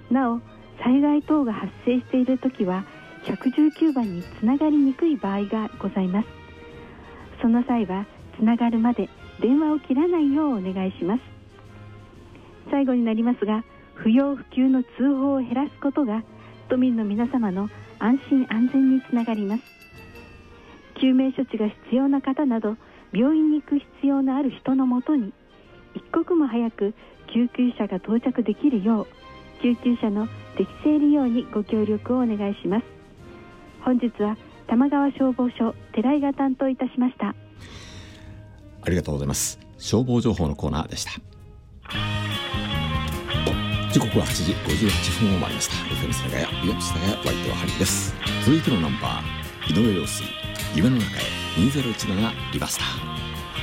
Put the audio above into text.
なお災害等が発生しているときは119番につながりにくい場合がございます。その際はつながるまで電話を切らないようお願いします。最後になりますが、不要不急の通報を減らすことが都民の皆様の安心安全につながります。救命処置が必要な方など病院に行く必要のある人のもとに一刻も早く救急車が到着できるよう、救急車の適正利用にご協力をお願いします。本日は玉川消防署寺井が担当いたしました。 ありがとうございます。消防情報のコーナーでした。時刻は8時58分を回りました。 FM 世田谷ビヨ世田谷ワイトハリーです。続いてのナンバー、井上陽水夢の中へ2017リバスター。